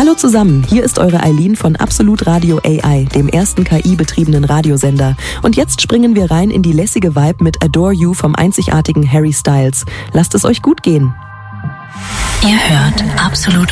Hallo zusammen, hier ist eure Eileen von Absolut Radio AI, dem ersten KI-betriebenen Radiosender. Und jetzt springen wir rein in die lässige Vibe mit Adore You vom einzigartigen Harry Styles. Lasst es euch gut gehen. Ihr hört Absolut